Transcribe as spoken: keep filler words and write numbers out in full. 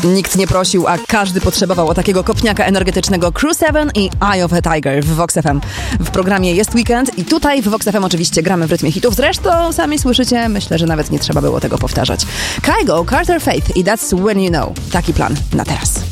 Nikt nie prosił, a każdy potrzebował o takiego kopniaka energetycznego. Crew seven i Eye of a Tiger w Vox F M. W programie jest weekend i tutaj w Vox F M oczywiście gramy w rytmie hitów. Zresztą sami słyszycie, myślę, że nawet nie trzeba było tego powtarzać. Kygo, Carter Faith i That's When You Know. Taki plan na teraz.